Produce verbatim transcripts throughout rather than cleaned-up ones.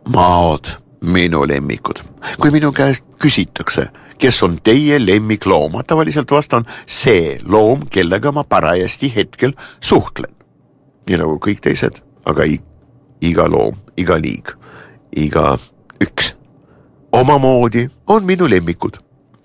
Maod, minu lemmikud. Kui minu käest küsitakse, kes on teie lemmikloom, tavaliselt vastan see loom, kellega ma parajasti hetkel suhtlen. Nii nagu kõik teised, aga iga loom, iga liig, iga üks. Omamoodi on minu lemmikud.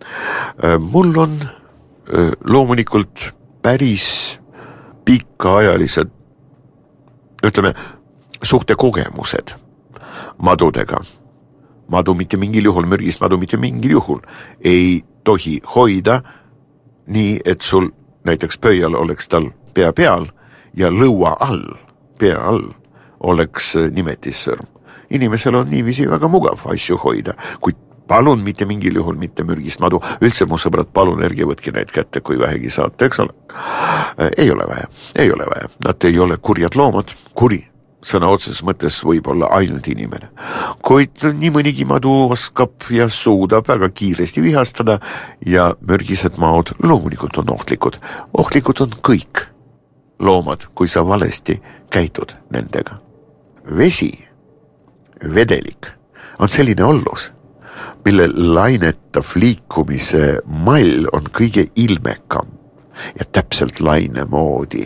Mul on loomulikult päris pikaajalised, ütleme, suhtekogemused madudega. Madu mitte mingil juhul, mürgist madu mitte mingil juhul ei tohi hoida nii, et sul näiteks pöial oleks tal pea peal ja lõua all, pea all oleks nimetissõrm. Inimesel on niiviisi väga mugav asju hoida, kuid palun mitte mingil juhul mitte mürgist madu. Üldse mu sõbrad, palun ärge võtke neid kätte, kui vähegi saate, eks ole. Ei ole vaja, ei ole vaja. Nad ei ole kurjad loomad, kuri. Sõna otseses mõttes võib olla ainult inimene. Kuid nii mõnigi madu oskab ja suudab väga kiiresti vihastada ja mürgised maod loomulikult on ohtlikud. Ohtlikud on kõik loomad, kui sa valesti käitud nendega. Vesi, vedelik, on selline ollus, mille lainetav liikumise mall on kõige ilmekam ja täpselt laine moodi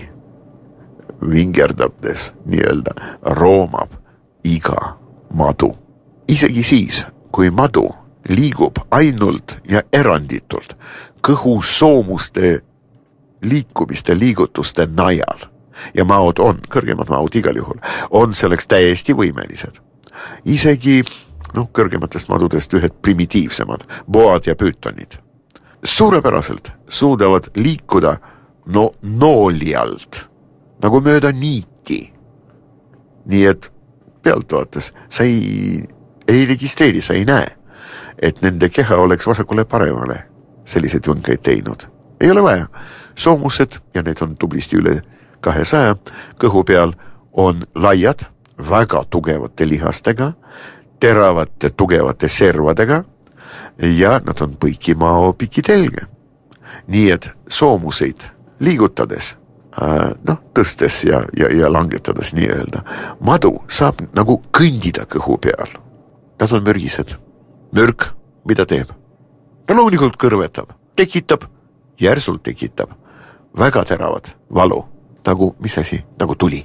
vingerdades nii-öelda roomab iga madu. Isegi siis, kui madu liigub ainult ja eranditult kõhu soomuste liikumiste liigutuste najal ja maod on, kõrgemad maod igal juhul, on selleks täiesti võimelised. Isegi noh, kõrgematest madudest ühed primitiivsemad, boad ja püütonid. Suurepäraselt suudavad liikuda no nooljalt, nagu mööda niiti. Nii et pealt vaates sa ei, ei registreeri, sa ei näe, et nende keha oleks vasakule paremale selliseid võnkeid teinud. Ei ole vaja. Soomused, ja need on tublisti üle kahesaja, kõhu peal on laiad, väga tugevate lihastega, teravate tugevate servadega ja nad on põikimao pikitelge. Nii et soomuseid liigutades, noh, tõstes ja, ja, ja langetades nii öelda, madu saab nagu kõndida kõhu peal. Nad on mürgised. Mürk, mida teeb? Ta loomulikult kõrvetab, tekitab, järsult tekitab väga teravad valu, nagu mis asi, nagu tuli.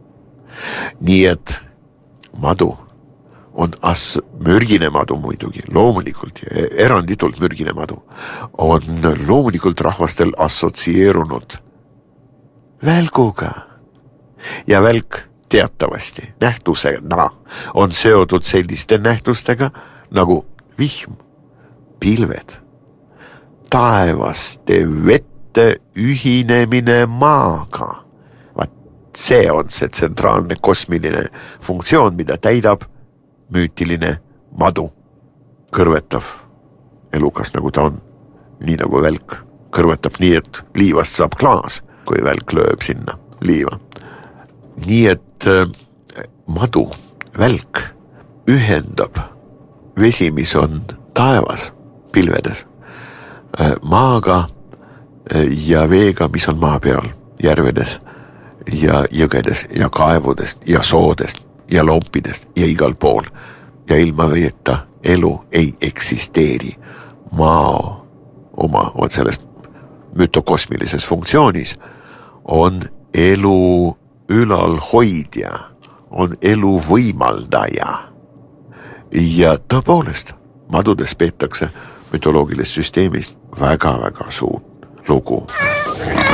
Nii et madu on as, mürgine madu muidugi, loomulikult, eranditult mürgine madu, on loomulikult rahvastel assotsieerunud välguga. Ja välk teatavasti nähtusena on seotud selliste nähtustega nagu vihm, pilved, taevaste vette ühinemine maaga. Vaat see on see tsentraalne kosmiline funktsioon, mida täidab müütiline madu, kõrvetav elukas nagu ta on, nii nagu välk kõrvetab nii, et liivast saab klaas, kui välk lööb sinna liiva. Nii et äh, madu, välk ühendab vesi, mis on taevas, pilvedes, äh, maaga äh, ja veega, mis on maa peal, järvedes ja jõgedes ja kaevudest ja soodest ja lompidest ja igal pool. Ja ilma veeta elu ei eksisteeri. Maa oma on sellest mütokosmilises funktsioonis on elu ülalhoidja, on elu võimaldaja. Ja tõepoolest, madudes peetakse mütoloogilist süsteemist väga-väga suurt lugu.